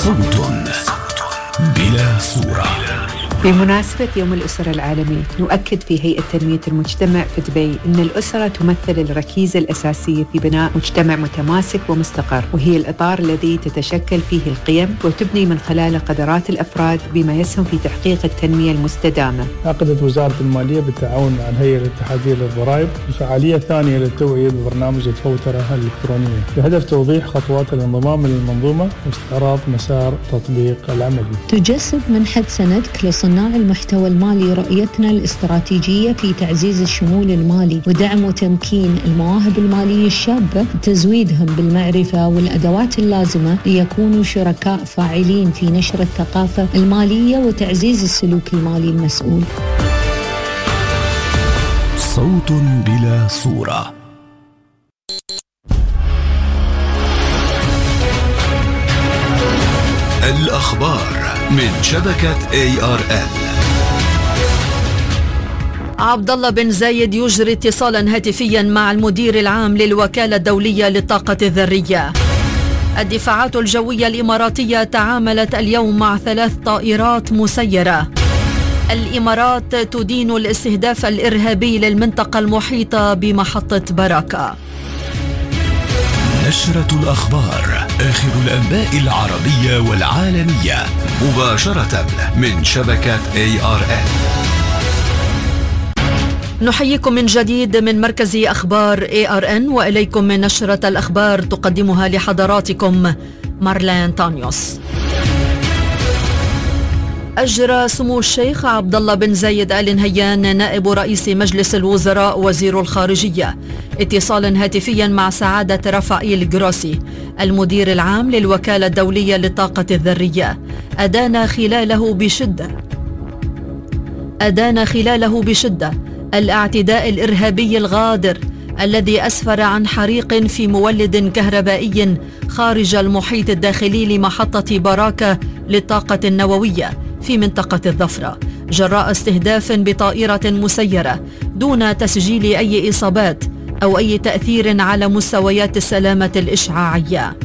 صوت بلا صورة. بمناسبة يوم الأسرة العالمي نؤكد في هيئة تنمية المجتمع في دبي أن الأسرة تمثل الركيزة الأساسية في بناء مجتمع متماسك ومستقر، وهي الإطار الذي تتشكل فيه القيم وتبني من خلاله قدرات الأفراد بما يسهم في تحقيق التنمية المستدامة. عقدت وزارة المالية بالتعاون مع الهيئة الاتحادية للضرائب فعالية ثانية للتوعية ببرنامج الفوترة الإلكترونية بهدف توضيح خطوات الانضمام للمنظومة واستعراض مسار تطبيق العملي. تجسد منحة سندك لصناع المحتوى المالي رؤيتنا الاستراتيجية في تعزيز الشمول المالي ودعم وتمكين المواهب المالية الشابة، تزويدهم بالمعرفة والأدوات اللازمة ليكونوا شركاء فاعلين في نشر الثقافة المالية وتعزيز السلوك المالي المسؤول. صوت بلا صورة. الأخبار من شبكة ARN. عبد الله بن زايد يجري اتصالا هاتفيا مع المدير العام للوكالة الدولية للطاقة الذرية. الدفاعات الجوية الإماراتية تعاملت اليوم مع 3 طائرات مسيرة. الإمارات تدين الاستهداف الإرهابي للمنطقة المحيطة بمحطة براكة. نشرة الأخبار، آخر الأنباء العربية والعالمية مباشرة من شبكة ARN. نحييكم من جديد من مركز أخبار ARN، وإليكم من نشرة الأخبار تقدمها لحضراتكم مارلين تانيوس. أجرى سمو الشيخ عبد الله بن زايد آل نهيان نائب رئيس مجلس الوزراء وزير الخارجية اتصالا هاتفيا مع سعادة رافائيل جروسي المدير العام للوكالة الدولية للطاقة الذرية. أدان خلاله بشدة الاعتداء للإرهابي الغادر الذي أسفر عن حريق في مولد كهربائي خارج المحيط الداخلي لمحطة براكة للطاقة النووية في منطقة الظفرة جراء استهداف بطائرة مسيرة دون تسجيل أي إصابات أو أي تأثير على مستويات السلامة الإشعاعية.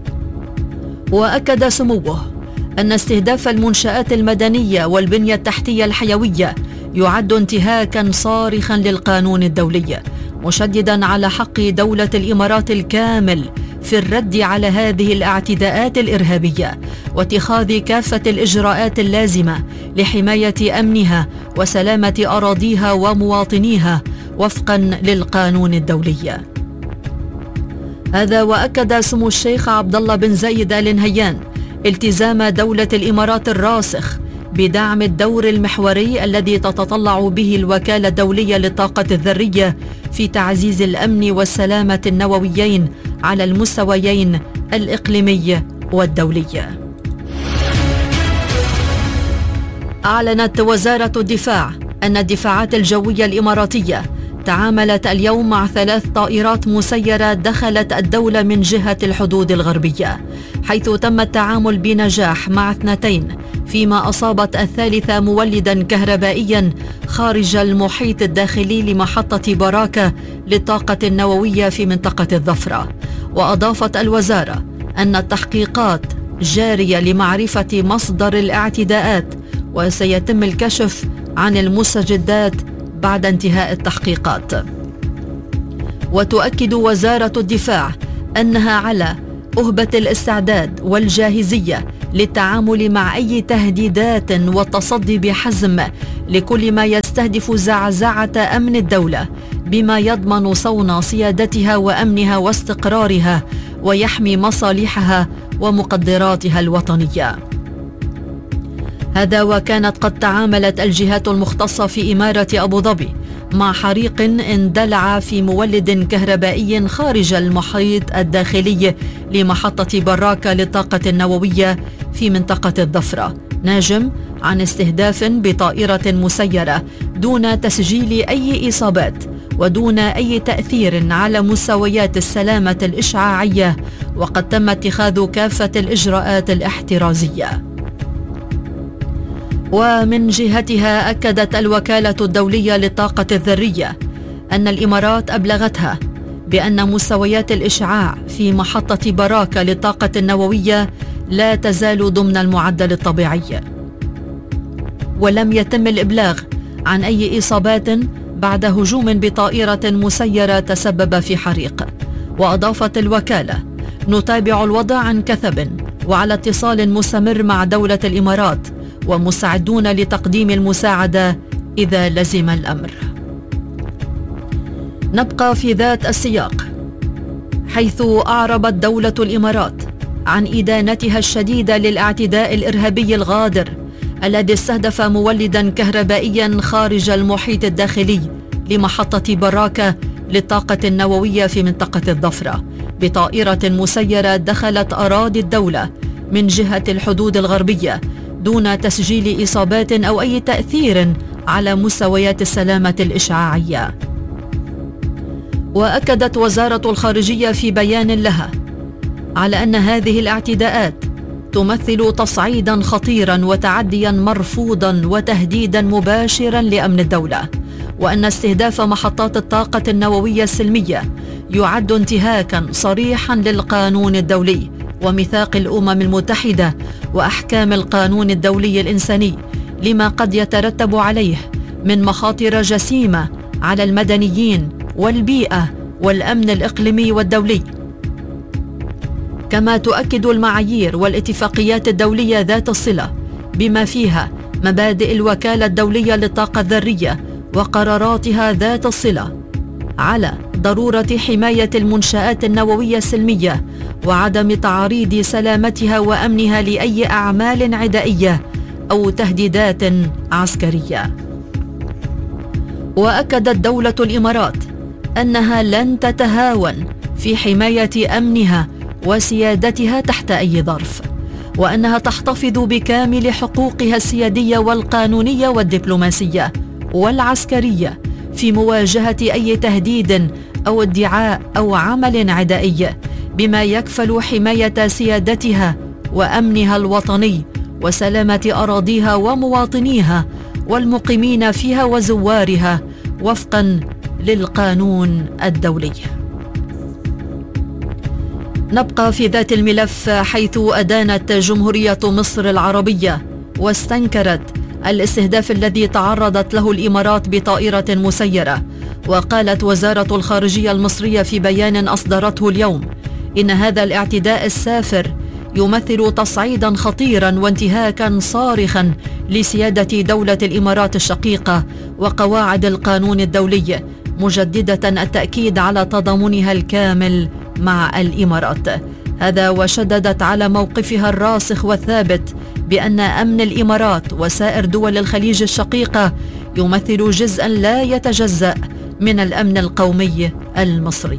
وأكد سموه أن استهداف المنشآت المدنية والبنية التحتية الحيوية يعد انتهاكا صارخا للقانون الدولي، مشددا على حق دولة الإمارات الكامل في الرد على هذه الاعتداءات الإرهابية واتخاذ كافة الإجراءات اللازمة لحماية أمنها وسلامة أراضيها ومواطنيها وفقا للقانون الدولي. هذا وأكد سمو الشيخ عبد الله بن زايد آل نهيان التزام دولة الإمارات الراسخ بدعم الدور المحوري الذي تتطلع به الوكالة الدولية للطاقة الذرية في تعزيز الأمن والسلامة النوويين على المستويين الإقليمي والدولي. أعلنت وزارة الدفاع أن الدفاعات الجوية الإماراتية تعاملت اليوم مع 3 طائرات مسيرة دخلت الدولة من جهة الحدود الغربية، حيث تم التعامل بنجاح مع 2 فيما أصابت الثالثة مولدا كهربائيا خارج المحيط الداخلي لمحطة براكة للطاقة النووية في منطقة الظفرة. وأضافت الوزارة أن التحقيقات جارية لمعرفة مصدر الاعتداءات وسيتم الكشف عن المستجدات بعد انتهاء التحقيقات. وتؤكد وزارة الدفاع أنها على أهبة الاستعداد والجاهزية للتعامل مع أي تهديدات والتصدي بحزم لكل ما يستهدف زعزعة أمن الدولة بما يضمن صون سيادتها وأمنها واستقرارها ويحمي مصالحها ومقدراتها الوطنية. هذا وكانت قد تعاملت الجهات المختصة في إمارة أبو ظبي مع حريق اندلع في مولد كهربائي خارج المحيط الداخلي لمحطة براكة للطاقة النووية في منطقة الظفرة، ناجم عن استهداف بطائرة مسيرة دون تسجيل أي إصابات ودون أي تأثير على مستويات السلامة الإشعاعية، وقد تم اتخاذ كافة الإجراءات الاحترازية. ومن جهتها أكدت الوكالة الدولية للطاقة الذرية أن الإمارات أبلغتها بأن مستويات الإشعاع في محطة براكة للطاقة النووية لا تزال ضمن المعدل الطبيعي، ولم يتم الإبلاغ عن أي إصابات بعد هجوم بطائرة مسيرة تسبب في حريق. وأضافت الوكالة: نتابع الوضع عن كثب وعلى اتصال مستمر مع دولة الإمارات، ومستعدون لتقديم المساعدة إذا لزم الأمر. نبقى في ذات السياق، حيث أعربت دولة الإمارات عن إدانتها الشديدة للاعتداء الإرهابي الغادر الذي استهدف مولدا كهربائيا خارج المحيط الداخلي لمحطة براكة للطاقة النووية في منطقة الظفرة بطائرة مسيرة دخلت أراضي الدولة من جهة الحدود الغربية دون تسجيل إصابات أو أي تأثير على مستويات السلامة الإشعاعية. وأكدت وزارة الخارجية في بيان لها على أن هذه الاعتداءات تمثل تصعيدا خطيرا وتعديا مرفوضا وتهديدا مباشرا لأمن الدولة، وأن استهداف محطات الطاقة النووية السلمية يعد انتهاكا صريحا للقانون الدولي وميثاق الأمم المتحدة وأحكام القانون الدولي الإنساني، لما قد يترتب عليه من مخاطر جسيمة على المدنيين والبيئة والأمن الإقليمي والدولي. كما تؤكد المعايير والاتفاقيات الدولية ذات الصلة بما فيها مبادئ الوكالة الدولية للطاقة الذرية وقراراتها ذات الصلة على ضرورة حماية المنشآت النووية السلمية وعدم تعريض سلامتها وأمنها لأي أعمال عدائية أو تهديدات عسكرية. وأكدت دولة الإمارات أنها لن تتهاون في حماية أمنها وسيادتها تحت أي ظرف، وأنها تحتفظ بكامل حقوقها السيادية والقانونية والدبلوماسية والعسكرية في مواجهة أي تهديد أو ادعاء أو عمل عدائي، بما يكفل حماية سيادتها وأمنها الوطني وسلامة أراضيها ومواطنيها والمقيمين فيها وزوارها وفقا للقانون الدولي. نبقى في ذات الملف، حيث أدانت جمهورية مصر العربية واستنكرت الاستهداف الذي تعرضت له الإمارات بطائرة مسيرة. وقالت وزارة الخارجية المصرية في بيان أصدرته اليوم إن هذا الاعتداء السافر يمثل تصعيدا خطيرا وانتهاكا صارخا لسيادة دولة الإمارات الشقيقة وقواعد القانون الدولي، مجددة التأكيد على تضامنها الكامل مع الإمارات. هذا وشددت على موقفها الراسخ والثابت بأن أمن الإمارات وسائر دول الخليج الشقيقة يمثل جزءا لا يتجزأ من الأمن القومي المصري.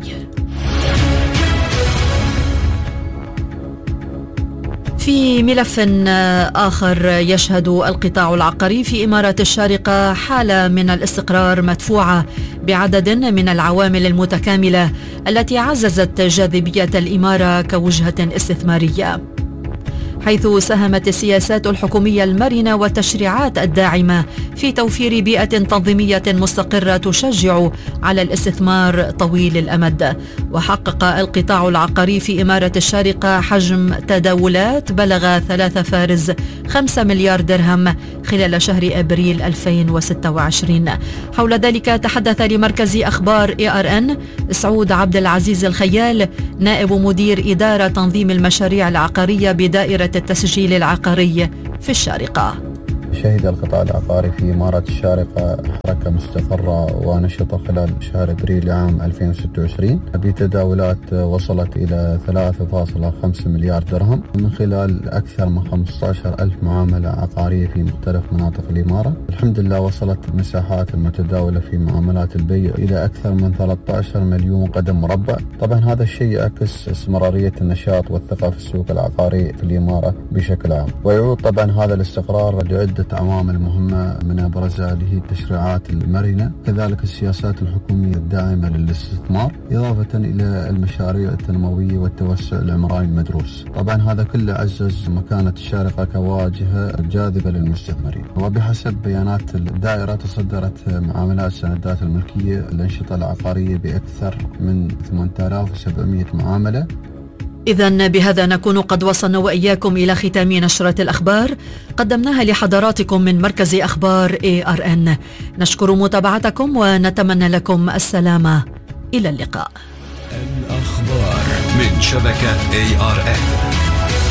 في ملف آخر، يشهد القطاع العقاري في إمارة الشارقة حالة من الاستقرار مدفوعة بعدد من العوامل المتكاملة التي عززت جاذبية الإمارة كوجهة استثمارية، حيث ساهمت السياسات الحكومية المرنة والتشريعات الداعمة في توفير بيئة تنظيمية مستقرة تشجع على الاستثمار طويل الأمد. وحقق القطاع العقاري في إمارة الشارقة حجم تداولات بلغ 3.5 مليار درهم خلال شهر أبريل 2026. حول ذلك تحدث لمركز أخبار ARN سعود عبد العزيز الخيال، نائب مدير إدارة تنظيم المشاريع العقارية بدائرة التسجيل العقاري في الشارقة. شهد القطاع العقاري في إمارة الشارقة حركة مستقرة ونشطة خلال شهر أبريل عام 2026 بتداولات وصلت إلى 3.5 مليار درهم من خلال أكثر من 15,000 معاملة عقارية في مختلف مناطق الإمارة. الحمد لله وصلت المساحات المتداولة في معاملات البيع إلى أكثر من 13 مليون قدم مربع. طبعا هذا الشيء يعكس استمرارية النشاط والثقة في السوق العقاري في الإمارة بشكل عام، ويعود طبعا هذا الاستقرار لعدة عدة عوامل مهمة من أبرزها اللي هي التشريعات المرنة، كذلك السياسات الحكومية الداعمة للاستثمار، إضافة إلى المشاريع التنموية والتوسع العمراني المدروس. طبعا هذا كله عزز مكانة الشارقة كواجهة جاذبة للمستثمرين. وبحسب بيانات الدائرة تصدرت معاملات السندات الملكية الأنشطة العقارية بأكثر من 8700 معاملة. إذن بهذا نكون قد وصلنا وإياكم إلى ختام نشرة الأخبار قدمناها لحضراتكم من مركز أخبار ARN. نشكر متابعتكم ونتمنى لكم السلامة. إلى اللقاء. الأخبار من شبكة ARN.